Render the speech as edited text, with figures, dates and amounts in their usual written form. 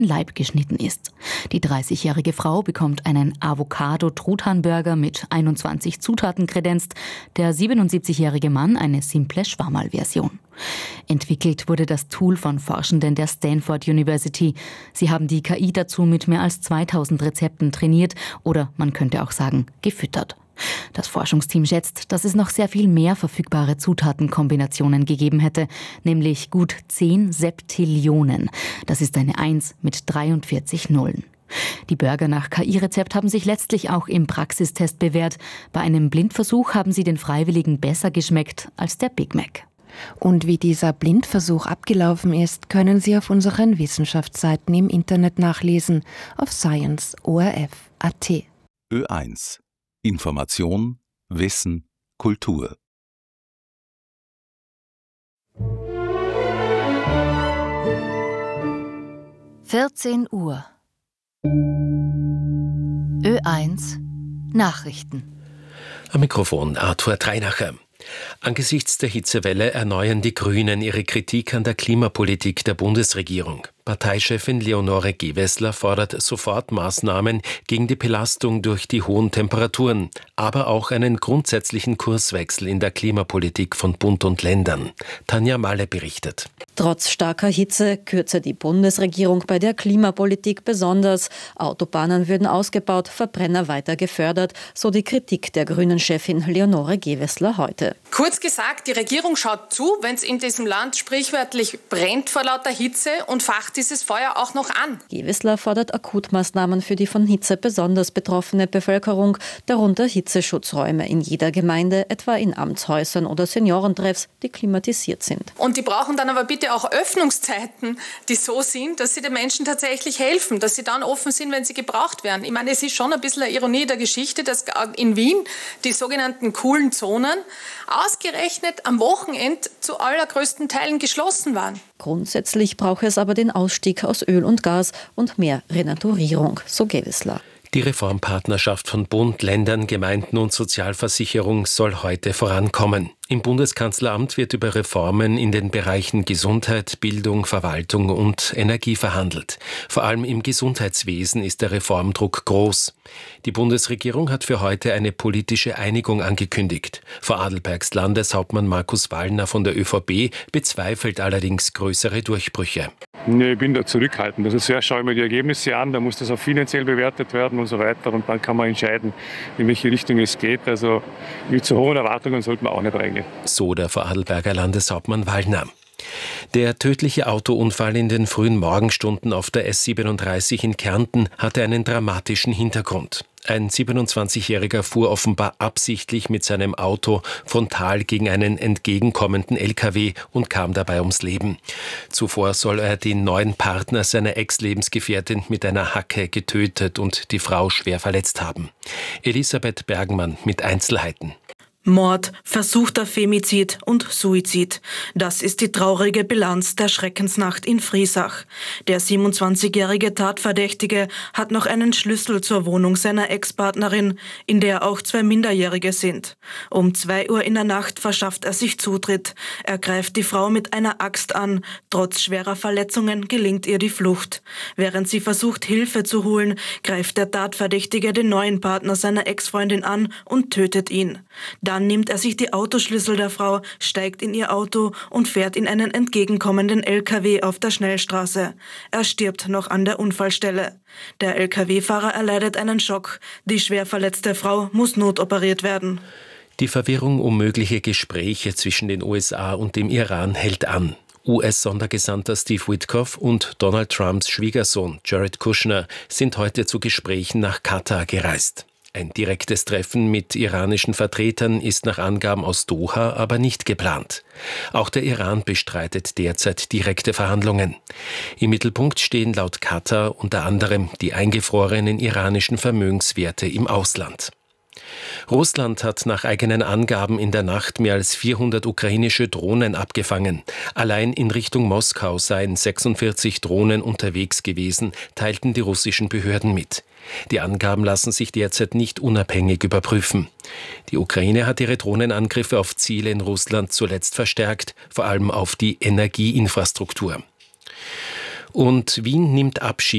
Leib geschnitten ist. Die 30-jährige Frau bekommt einen Avocado-Truthahn-Burger mit 21 Zutaten kredenzt, der 77-jährige Mann eine simple Schwammerl-Version. Entwickelt wurde das Tool von Forschenden der Stanford University. Sie haben die KI dazu mit mehr als 2000 Rezepten trainiert oder man könnte auch sagen, gefüttert. Das Forschungsteam schätzt, dass es noch sehr viel mehr verfügbare Zutatenkombinationen gegeben hätte, nämlich gut 10 Septillionen. Das ist eine 1 mit 43 Nullen. Die Burger nach KI-Rezept haben sich letztlich auch im Praxistest bewährt. Bei einem Blindversuch haben sie den Freiwilligen besser geschmeckt als der Big Mac. Und wie dieser Blindversuch abgelaufen ist, können Sie auf unseren Wissenschaftsseiten im Internet nachlesen, auf science.orf.at. Ö1 Information, Wissen, Kultur. Uhr. Ö1 Nachrichten. Am Mikrofon Arthur Treinacher. Angesichts der Hitzewelle erneuern die Grünen ihre Kritik an der Klimapolitik der Bundesregierung. Parteichefin Leonore Gewessler fordert Sofortmaßnahmen gegen die Belastung durch die hohen Temperaturen, aber auch einen grundsätzlichen Kurswechsel in der Klimapolitik von Bund und Ländern. Tanja Malle berichtet. Trotz starker Hitze kürze die Bundesregierung bei der Klimapolitik besonders. Autobahnen würden ausgebaut, Verbrenner weiter gefördert, so die Kritik der Grünen-Chefin Leonore Gewessler heute. Kurz gesagt, die Regierung schaut zu, wenn es in diesem Land sprichwörtlich brennt vor lauter Hitze und facht dieses Feuer auch noch an. Gewessler fordert Akutmaßnahmen für die von Hitze besonders betroffene Bevölkerung, darunter Hitzeschutzräume in jeder Gemeinde, etwa in Amtshäusern oder Seniorentreffs, die klimatisiert sind. Und die brauchen dann aber bitte auch Öffnungszeiten, die so sind, dass sie den Menschen tatsächlich helfen, dass sie dann offen sind, wenn sie gebraucht werden. Ich meine, es ist schon ein bisschen eine Ironie der Geschichte, dass in Wien die sogenannten coolen Zonen ausgerechnet am Wochenende zu allergrößten Teilen geschlossen waren. Grundsätzlich braucht es aber den Ausstieg aus Öl und Gas und mehr Renaturierung, so Gewessler. Die Reformpartnerschaft von Bund, Ländern, Gemeinden und Sozialversicherung soll heute vorankommen. Im Bundeskanzleramt wird über Reformen in den Bereichen Gesundheit, Bildung, Verwaltung und Energie verhandelt. Vor allem im Gesundheitswesen ist der Reformdruck groß. Die Bundesregierung hat für heute eine politische Einigung angekündigt. Vorarlbergs Landeshauptmann Markus Wallner von der ÖVP bezweifelt allerdings größere Durchbrüche. Ich bin da zurückhaltend. Also zuerst schaue ich mir die Ergebnisse an, da muss das auch finanziell bewertet werden und so weiter und dann kann man entscheiden, in welche Richtung es geht. Also mit zu hohen Erwartungen sollte man auch nicht reingehen. So der Vorarlberger Landeshauptmann Wallner. Der tödliche Autounfall in den frühen Morgenstunden auf der S37 in Kärnten hatte einen dramatischen Hintergrund. Ein 27-Jähriger fuhr offenbar absichtlich mit seinem Auto frontal gegen einen entgegenkommenden LKW und kam dabei ums Leben. Zuvor soll er den neuen Partner seiner Ex-Lebensgefährtin mit einer Hacke getötet und die Frau schwer verletzt haben. Elisabeth Bergmann mit Einzelheiten. Mord, versuchter Femizid und Suizid. Das ist die traurige Bilanz der Schreckensnacht in Friesach. Der 27-jährige Tatverdächtige hat noch einen Schlüssel zur Wohnung seiner Ex-Partnerin, in der auch 2 Minderjährige sind. Um 2 Uhr in der Nacht verschafft er sich Zutritt. Er greift die Frau mit einer Axt an. Trotz schwerer Verletzungen gelingt ihr die Flucht. Während sie versucht, Hilfe zu holen, greift der Tatverdächtige den neuen Partner seiner Ex-Freundin an und tötet ihn. Dann nimmt er sich die Autoschlüssel der Frau, steigt in ihr Auto und fährt in einen entgegenkommenden LKW auf der Schnellstraße. Er stirbt noch an der Unfallstelle. Der LKW-Fahrer erleidet einen Schock. Die schwer verletzte Frau muss notoperiert werden. Die Verwirrung um mögliche Gespräche zwischen den USA und dem Iran hält an. US-Sondergesandter Steve Witkoff und Donald Trumps Schwiegersohn Jared Kushner sind heute zu Gesprächen nach Katar gereist. Ein direktes Treffen mit iranischen Vertretern ist nach Angaben aus Doha aber nicht geplant. Auch der Iran bestreitet derzeit direkte Verhandlungen. Im Mittelpunkt stehen laut Katar unter anderem die eingefrorenen iranischen Vermögenswerte im Ausland. Russland hat nach eigenen Angaben in der Nacht mehr als 400 ukrainische Drohnen abgefangen. Allein in Richtung Moskau seien 46 Drohnen unterwegs gewesen, teilten die russischen Behörden mit. Die Angaben lassen sich derzeit nicht unabhängig überprüfen. Die Ukraine hat ihre Drohnenangriffe auf Ziele in Russland zuletzt verstärkt, vor allem auf die Energieinfrastruktur. Und Wien nimmt Abschied